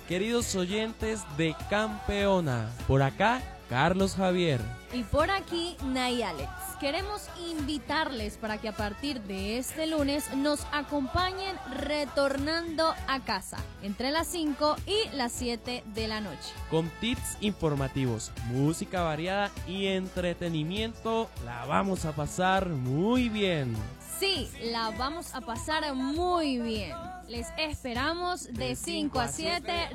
queridos oyentes de Campeona. Por acá, Carlos Javier. Y por aquí, Nay Alex. Queremos invitarles para que a partir de este lunes nos acompañen retornando a casa entre las 5 y las 7 de la noche. Con tips informativos, música variada y entretenimiento, la vamos a pasar muy bien. Sí, la vamos a pasar muy bien. Les esperamos de 5 a 7